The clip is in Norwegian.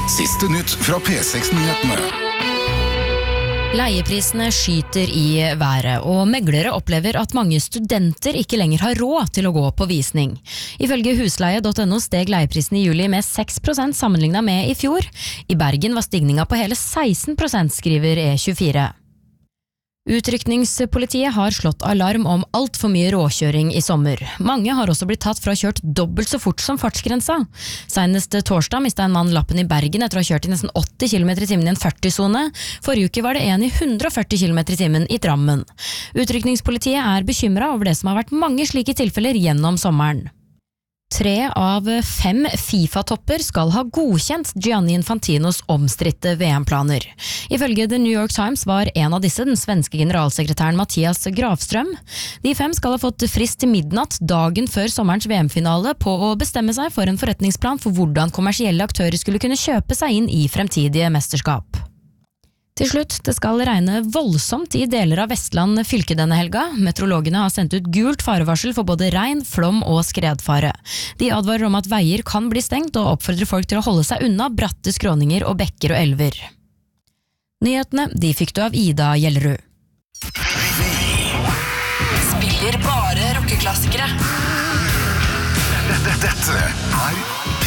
Siste nytt fra P6-nyhetene. Leieprisene skyter i været, og meglere opplever at mange studenter ikke lenger har råd til å gå på visning. Ifølge husleie.no steg leieprisen i juli med 6% sammenlignet med i fjor. I Bergen var stigningen på hele 16%, skriver E24. Utrykningspolitiet har slått alarm om alt for mye råkjøring i sommer. Mange har også blitt tatt for å ha kjørt dobbelt så fort som fartsgrensa. Senest torsdag mistet en mann lappen i Bergen etter å ha kjørt i nesten 80 km i timen i en 40-zone. Forrige uke var det en i 140 km i timen i Drammen. Utrykningspolitiet er bekymret over det som har vært mange slike tilfeller gjennom sommeren. 3 av 5 FIFA-topper skal ha godkjent Gianni Infantinos omstridte VM-planer. Ifølge The New York Times var en av disse den svenske generalsekretæren Mattias Grafström. De 5 skal ha fått frist til midnatt dagen før sommerens VM-finale på å bestemme seg for en forretningsplan for hvordan kommersielle aktører skulle kunne kjøpe seg inn i fremtidige mesterskap. Til slutt, det skal regne voldsomt i deler av Vestland fylke denne helga. Meteorologene har sendt ut gult farevarsel for både regn, flom og skredfare. De advarer om at veier kan bli stengt og oppfordrer folk til å holde seg unna bratte skråninger og bekker og elver. Nyhetene, de fikk du av Ida Gjellerud. Spiller bare rockeklassikere. Dette er